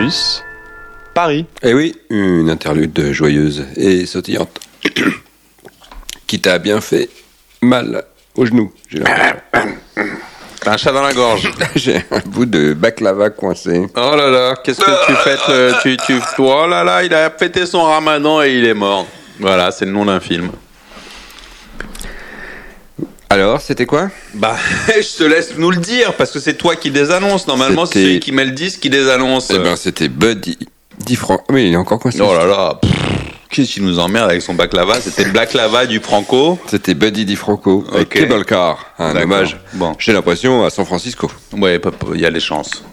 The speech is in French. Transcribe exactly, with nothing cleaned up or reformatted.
Campus, Paris. Eh oui, une interlude joyeuse et sautillante qui t'a bien fait mal au genou. J'ai T'as un chat dans la gorge. J'ai un bout de baklava coincé. Oh là là, qu'est-ce que tu fêtes le, tu, tu, Oh là là, il a fêté son ramadan et il est mort. Voilà, c'est le nom d'un film. Alors, c'était quoi ? Bah, je te laisse nous le dire, parce que c'est toi qui les annonce. Normalement, c'est C'était- celui qui met le disque qui les annonce. Eh ben, c'était Buddy Franco. Oui, il est encore coincé. Oh là là, pff, qu'est-ce qui nous emmerde avec son baklava ? C'était le baklava du Franco. C'était Buddy DiFranco avec Ok. Cable Car. Un D'accord. hommage, Bon. j'ai l'impression, à San Francisco. Ouais, il y a des chances.